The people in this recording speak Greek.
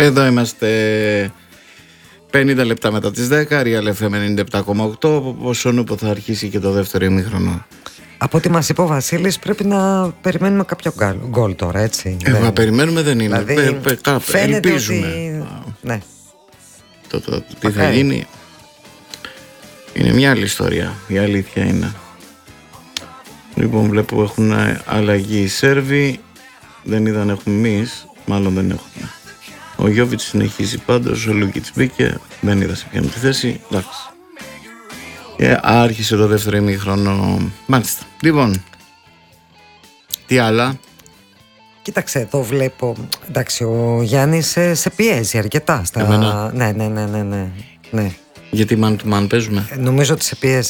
Εδώ είμαστε 50 λεπτά μετά τις 10, Real FM 97,8, πόσο που θα αρχίσει και το δεύτερο ημίχρονο. Από ό,τι μας είπε ο Βασίλης, πρέπει να περιμένουμε κάποιο γκολ τώρα, έτσι. Να περιμένουμε δεν είναι. Δηλαδή, ελπίζουμε. ότι... Ναι. Τι θα γίνει είναι μια άλλη ιστορία. Η αλήθεια είναι. Λοιπόν, βλέπω έχουν αλλαγή οι Σέρβοι. Δεν είδαν έχουμε εμείς. Μάλλον δεν έχουμε. Ο Γιώβιτς συνεχίζει πάντως. Ο Λούκιτς μπήκε. Δεν είδα σε ποια είναι τη θέση. Εντάξει. Και άρχισε το δεύτερο ημίχρονο. Μάλιστα. Λοιπόν, τι άλλα? Κοίταξε, εδώ βλέπω. Εντάξει, ο Γιάννης σε πιέζει αρκετά. Εμένα. Ναι. Γιατί man to man παίζουμε. Νομίζω ότι σε πιέζει.